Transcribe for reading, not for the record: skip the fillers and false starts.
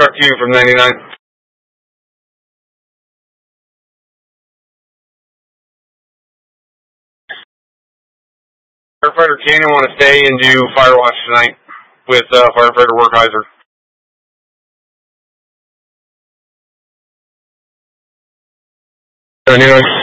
Cartoon from 99. Firefighter Canyon want to stay and do Firewatch tonight with Firefighter Werkheiser. Anyone?